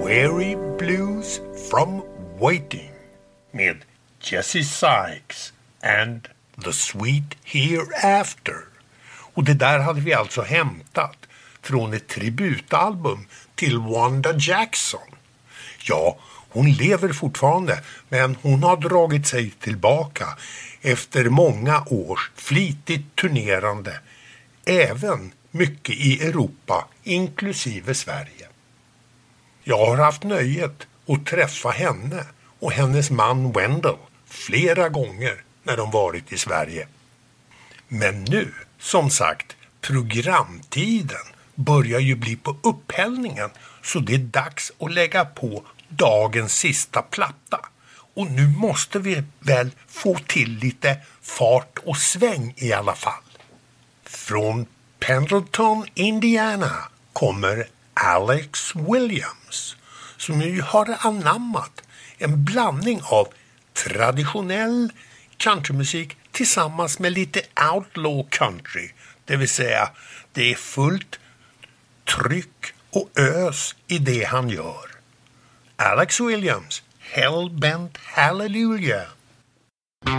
Weary Blues from Waiting med Jesse Sykes and The Sweet Hereafter. Och det där hade vi alltså hämtat från ett tributalbum till Wanda Jackson. Ja, hon lever fortfarande, men hon har dragit sig tillbaka efter många års flitigt turnerande, även mycket i Europa, inklusive Sverige. Jag har haft nöjet att träffa henne och hennes man Wendell flera gånger när de varit i Sverige. Men nu, som sagt, programtiden börjar ju bli på upphällningen, så det är dags att lägga på dagens sista platta. Och nu måste vi väl få till lite fart och sväng i alla fall. Från Pendleton, Indiana kommer Alex Williams, som ju har anammat en blandning av traditionell countrymusik tillsammans med lite outlaw country. Det vill säga, det är fullt tryck och ös i det han gör. Alex Williams, Hellbent Hallelujah.